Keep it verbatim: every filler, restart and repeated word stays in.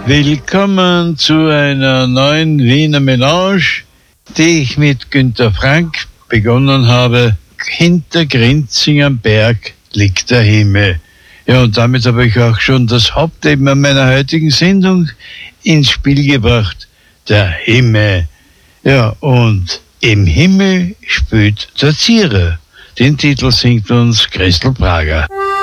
Willkommen zu einer neuen Wiener Melange, die ich mit Günter Frank begonnen habe. Hinter Grinzing am Berg liegt der Himmel. Ja, und damit habe ich auch schon das Hauptthema meiner heutigen Sendung ins Spiel gebracht. Der Himmel. Ja, und im Himmel spielt der Zierer. Den Titel singt uns Christel Prager.